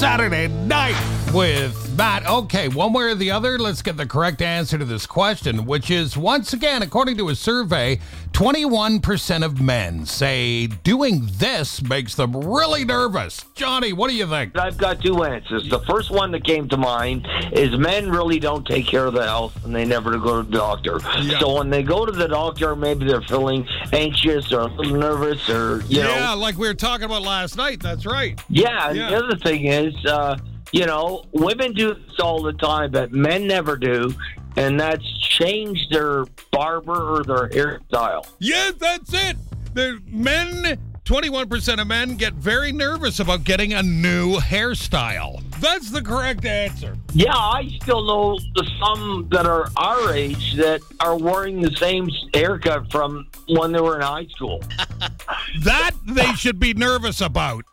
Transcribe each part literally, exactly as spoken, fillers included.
Saturday Night with Matt. Okay, one way or the other, let's get the correct answer to this question, which is, once again, according to a survey, twenty-one percent of men say doing this makes them really nervous. Johnny, what do you think? I've got two answers. The first one that came to mind is men really don't take care of their health and they never go to the doctor. Yeah. So when they go to the doctor, maybe they're feeling anxious or a little nervous or, you know. Yeah, like we were talking about last night. That's right. Yeah, Yeah. The other thing is, uh, you know, women do this all the time, but men never do, and that's change their barber or their hairstyle. Yes, that's it. The men, twenty-one percent of men get very nervous about getting a new hairstyle. That's the correct answer. Yeah, I still know some that are our age that are wearing the same haircut from when they were in high school. That they should be nervous about.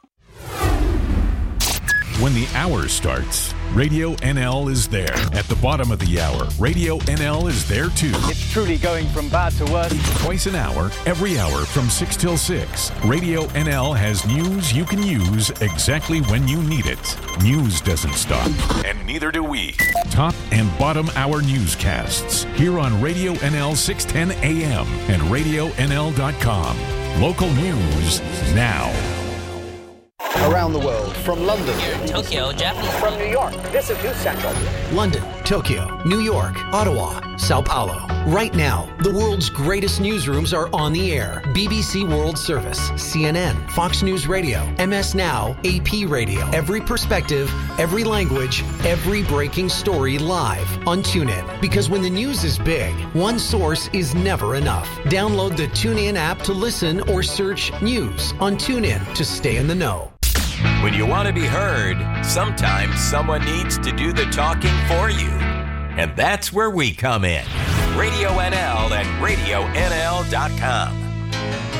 When the hour starts, Radio N L is there. At the bottom of the hour, Radio N L is there too. It's truly going from bad to worse. Twice an hour, every hour from six till six. Radio N L has news you can use exactly when you need it. News doesn't stop, and neither do we. Top and bottom hour newscasts here on Radio N L six ten A M and radio N L dot com. Local news now. Around the world, from London, Tokyo, Japanese. from New York, this is News Central. London, Tokyo, New York, Ottawa, Sao Paulo. Right now, the world's greatest newsrooms are on the air. B B C World Service, C N N, Fox News Radio, M S Now, A P Radio. Every perspective, every language, every breaking story live on TuneIn. Because when the news is big, one source is never enough. Download the TuneIn app to listen or search news on TuneIn to stay in the know. When you want to be heard, sometimes someone needs to do the talking for you. And that's where we come in. Radio N L and radio N L dot com.